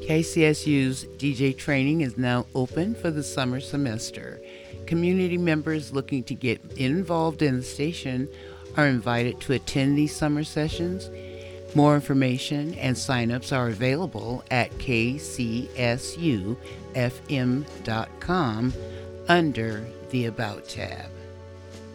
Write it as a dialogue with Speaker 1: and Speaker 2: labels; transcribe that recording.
Speaker 1: KCSU's DJ training is now open for the summer semester. Community members looking to get involved in the station are invited to attend these summer sessions. More information and signups are available at kcsufm.com under the About tab.